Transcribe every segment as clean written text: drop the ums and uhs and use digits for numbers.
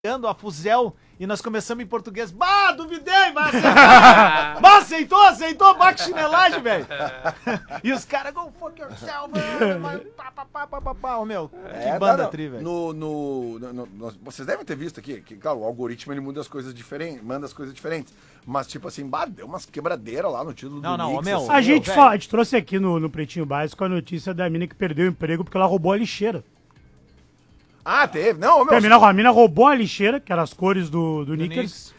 a fuzel e nós começamos em português. Bah, duvidei, vai aceitar. Bah, aceitou, bah, que chinelagem, velho. E os caras, go fuck yourself, meu, que banda tri, velho. Vocês devem ter visto aqui, que claro, o algoritmo ele muda as coisas diferentes, manda as coisas diferentes. Mas tipo assim, bah, deu umas quebradeiras lá no título do Knicks, meu. assim. A gente trouxe aqui no Pretinho Básico a notícia da mina que perdeu o emprego porque ela roubou a lixeira. Ah, teve? Não, meu. A mina roubou a lixeira, que eram as cores do Knickers.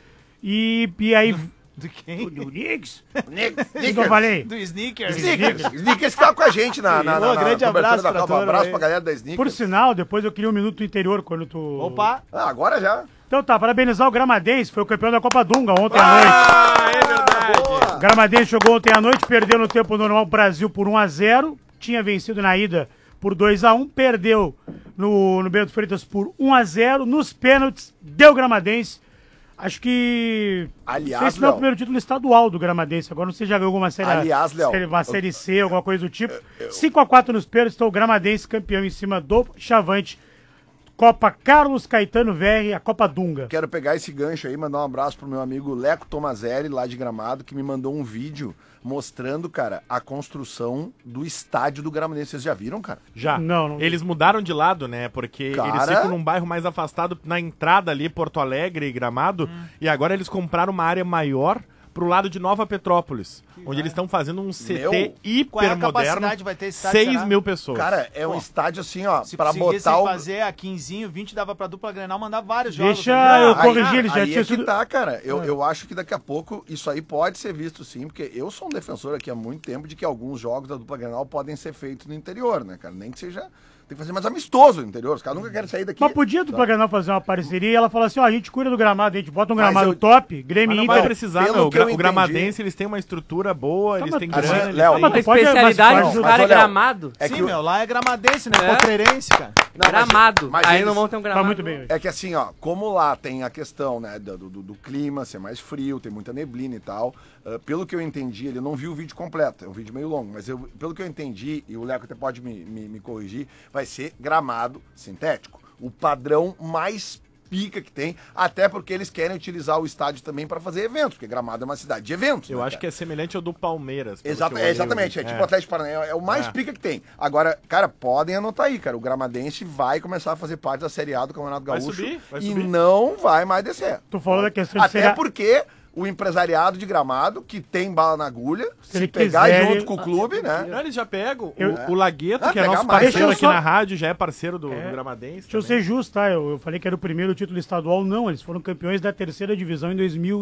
E aí... Do quem? Do Knicks? Snickers. que eu falei? Do Snickers. Snickers que tá com a gente na grande abraço da pra Copa. todos Abraço aí. pra galera da Snickers. Por sinal, depois eu queria um minuto interior quando tu... Opa. Ah, agora já. Então tá, parabenizar o Gramadense, foi o campeão da Copa Dunga ontem à noite. Ah, é verdade. Boa. O Gramadense jogou ontem à noite, perdeu no tempo normal o Brasil por 1-0, tinha vencido na ida por 2-1, perdeu no Bento Freitas por 1-0, nos pênaltis, deu Gramadense. Acho que... Aliás, não sei se não é o Léo, primeiro título estadual do Gramadense, agora não sei se já ganhou alguma série, Aliás, Léo, uma série C, alguma coisa do tipo. 5-4 nos pênaltis, então o Gramadense campeão em cima do Chavante. Copa Carlos Caetano Verri, a Copa Dunga. quero pegar esse gancho aí, mandar um abraço pro meu amigo Leco Tomazelli, lá de Gramado, que me mandou um vídeo mostrando, cara, a construção do estádio do Gramadense. Vocês já viram, cara? Já. Não. Eles mudaram de lado, né? Porque Cara... eles ficam num bairro mais afastado na entrada ali, Porto Alegre e Gramado. E agora eles compraram uma área maior pro lado de Nova Petrópolis, onde eles estão fazendo um CT Qual é a hiper moderno. capacidade vai ter esse estádio, 6 será? mil pessoas. Cara, é um estádio assim, ó, Se pra conseguissem botar o... fazer a 15, 20 dava pra dupla Grenal mandar vários jogos. Deixa né? eu corrigir, ele já aí tinha é que sido... tá, cara. Eu acho que daqui a pouco isso aí pode ser visto sim, porque eu sou um defensor aqui há muito tempo de que alguns jogos da dupla Grenal podem ser feitos no interior, né, cara? Nem que seja... Tem que fazer mais amistoso no interior. Os caras nunca querem sair daqui. Mas podia a dupla Grenal fazer uma parceria e ela fala assim, ó, a gente cuida do gramado, a gente bota um Mas gramado eu- top, Grêmio Mas não Inter... vai precisar, pelo meu. que eu O entendi- Gramadense, eles têm uma estrutura boa, eles mas têm tu- grana, Mas, eles Léo, têm... mas A tu pode- especialidade mas dos pode- caras é mas, Léo, gramado. É Sim, que meu, lá é gramadense, né? É. Potreirense, cara. Não, Gramado. mas Aí eles- não vão ter um Tá gramado. muito bem hoje. É que assim, ó, como lá tem a questão, né, do clima ser mais frio, tem muita neblina e tal, pelo que eu entendi, ele não viu o vídeo completo, é um vídeo meio longo, mas pelo que eu entendi, e o Leco até pode me corrigir, vai ser gramado sintético. O padrão mais pica que tem, até porque eles querem utilizar o estádio também para fazer eventos, porque Gramado é uma cidade de eventos. Eu acho que é semelhante ao do Palmeiras. Exatamente, é tipo o Atlético Paranaense, é o mais pica que tem. Agora, cara, podem anotar aí, cara, o Gramadense vai começar a fazer parte da Série A do Campeonato Vai Gaúcho subir. e não vai mais descer. Tu falou da questão de Até porque o empresariado de Gramado, que tem bala na agulha, se ele pegar quiser, junto ele- com o clube, né? Não, eles já pegam. Eu- O Lagueto, que é pegar nosso mais. Deixa parceiro eu aqui só- na rádio, já é parceiro do Gramadense. Deixa eu também. ser justo, tá? Eu falei que era o primeiro título estadual, não. Eles foram campeões da terceira divisão em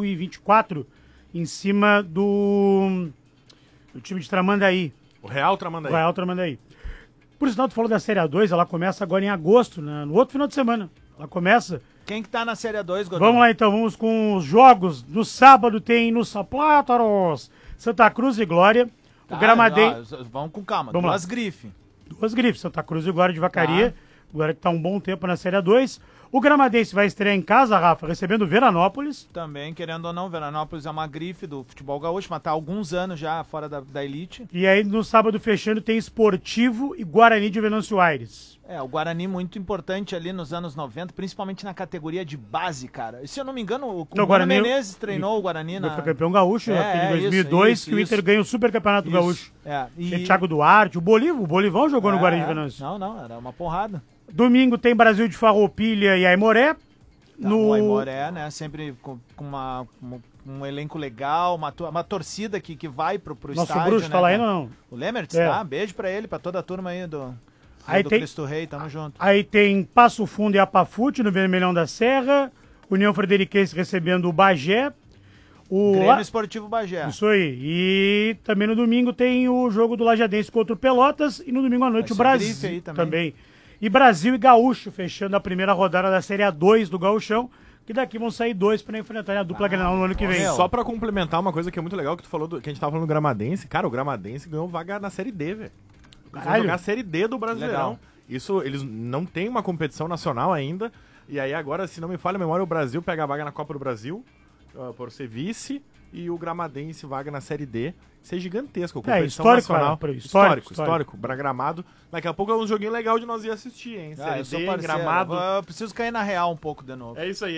2024, em cima do time de Tramandaí, O Real o Tramandaí. Real Tramandaí. Por sinal, tu falou da Série A2, ela começa agora em agosto, né? No outro final de semana. Ela começa. Quem que tá na Série 2, Godinho? Vamos lá então, vamos com os jogos. No sábado tem no Saplátaros, Santa Cruz e Glória. Tá, O Gramadense, vamos com calma. Vamos lá. Duas grifes. duas grifes, Santa Cruz e Glória de Vacaria. Agora que tá um bom tempo na Série A2. O Gramadense vai estrear em casa, Rafa, recebendo o Veranópolis. Também, querendo ou não, Veranópolis é uma grife do futebol gaúcho, mas tá há alguns anos já fora da elite. E aí no sábado fechando tem Esportivo e Guarani de Venâncio Aires. É, o Guarani muito importante ali nos anos 90, principalmente na categoria de base, cara. E se eu não me engano, o Não, Mano o Guarani- Menezes treinou o Guarani na... Foi campeão gaúcho, aquele em isso, 2002, que o isso. Inter ganha o Super Campeonato Gaúcho. É, Tinha Thiago Duarte, o Bolivão jogou no Guarani de Venâncio. Não, era uma porrada. Domingo tem Brasil de Farroupilha e Aimoré. O Aimoré, né, sempre com um elenco legal, uma torcida que vai pro Nosso estádio, bruxo né, tá lá aí, cara? não. O Lemertz, É. tá? Beijo pra ele, pra toda a turma aí do Aí tem- Cristo Rei, tamo junto. Aí tem Passo Fundo e Apafute no Vermelhão da Serra. União Frederiquense recebendo o Bagé. O Grêmio Esportivo Bagé. Isso aí. E também no domingo tem o jogo do Lajadense contra o Pelotas. E no domingo à noite Vai o ser Brasil grife aí também. E Brasil e Gaúcho, fechando a primeira rodada da Série A2 do Gauchão. Que daqui vão sair dois para enfrentar a dupla Grenal no ano que vem. meu. Só pra complementar uma coisa que é muito legal que tu falou, que a gente tava falando do Gramadense. Cara, o Gramadense ganhou vaga na Série D, velho. Eles vão Caralho. jogar a Série D do Brasileirão. Legal. Isso, eles não têm uma competição nacional ainda. E aí agora, se não me falha a memória, o Brasil pega a vaga na Copa do Brasil, por ser vice. e o Gramadense vaga na Série D. Isso é gigantesco, histórico, histórico. Gramado. Daqui a pouco é um joguinho legal de nós ir assistir, hein? Eu Série D, sou parceiro. Gramado. Eu preciso cair na real um pouco de novo. É isso aí.